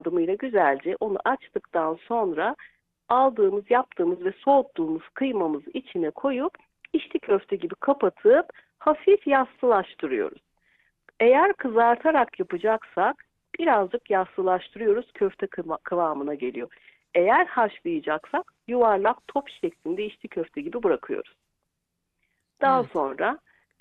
yardımıyla güzelce onu açtıktan sonra aldığımız, yaptığımız ve soğuttuğumuz kıymamızı içine koyup içli köfte gibi kapatıp hafif yassılaştırıyoruz. Eğer kızartarak yapacaksak birazcık yassılaştırıyoruz, köfte kıvamına geliyor. Eğer haşlayacaksak yuvarlak top şeklinde içli köfte gibi bırakıyoruz. Daha Evet. sonra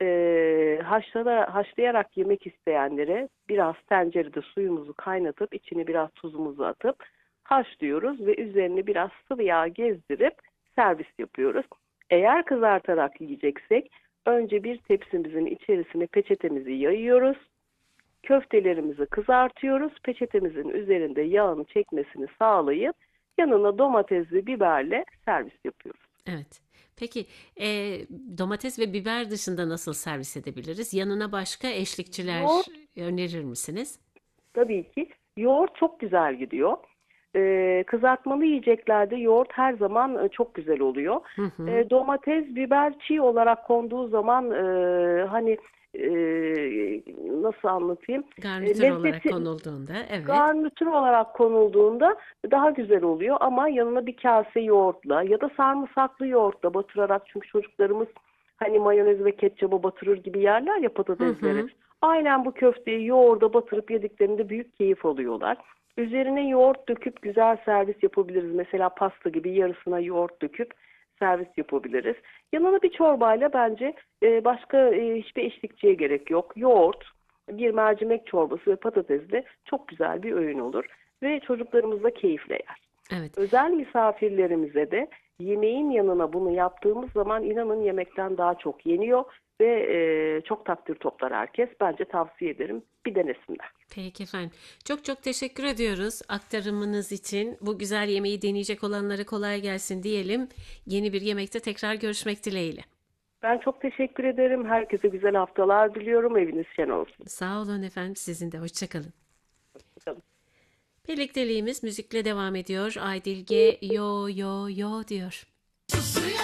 haşlayarak yemek isteyenlere biraz tencerede suyumuzu kaynatıp içine biraz tuzumuzu atıp haşlıyoruz ve üzerine biraz sıvı yağ gezdirip servis yapıyoruz. Eğer kızartarak yiyeceksek önce bir tepsimizin içerisine peçetemizi yayıyoruz. Köftelerimizi kızartıyoruz. Peçetemizin üzerinde yağını çekmesini sağlayıp yanına domates ve biberle servis yapıyoruz. Evet. Peki e, domates ve biber dışında nasıl servis edebiliriz? Yanına başka eşlikçiler Yoğurt önerir misiniz? tabii ki. Yoğurt çok güzel gidiyor. Kızartmalı yiyeceklerde yoğurt her zaman çok güzel oluyor. Hı hı. Domates, biber çiğ olarak konduğu zaman hani e, nasıl anlatayım? Garnitür olarak Lezzeti konulduğunda, evet. garnitür olarak konulduğunda daha güzel oluyor ama yanına bir kase yoğurtla ya da sarımsaklı yoğurtla batırarak, çünkü çocuklarımız hani mayonez ve ketçaba batırır gibi yerler ya Hı patatesleri. hı. Aynen bu köfteyi yoğurda batırıp yediklerinde büyük keyif alıyorlar. Üzerine yoğurt döküp güzel servis yapabiliriz. Mesela pasta gibi yarısına yoğurt döküp servis yapabiliriz. Yanına bir çorbayla bence başka hiçbir eşlikçiye gerek yok. Yoğurt, bir mercimek çorbası ve patatesle çok güzel bir öğün olur ve çocuklarımız da keyifle yer. Evet. Özel misafirlerimize de yemeğin yanına bunu yaptığımız zaman inanın yemekten daha çok yeniyor ve çok takdir toplar herkes. Bence tavsiye ederim. Bir denesinler. Peki efendim. Çok çok teşekkür ediyoruz aktarımınız için. Bu güzel yemeği deneyecek olanlara kolay gelsin diyelim. Yeni bir yemekte tekrar görüşmek dileğiyle. Ben çok teşekkür ederim. Herkese güzel haftalar diliyorum. Eviniz şen olsun. Sağ olun efendim. Sizin de hoşça kalın. Bakalım. Birlikteliğimiz müzikle devam ediyor. Aydilge yo yo yo diyor.